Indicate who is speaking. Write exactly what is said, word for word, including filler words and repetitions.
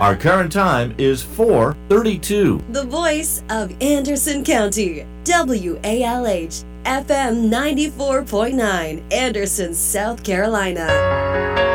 Speaker 1: Our current time is four thirty-two.
Speaker 2: The voice of Anderson County, W A L H, F M ninety-four point nine, Anderson, South Carolina.